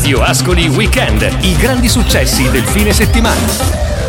Radio Ascoli Weekend, i grandi successi del fine settimana.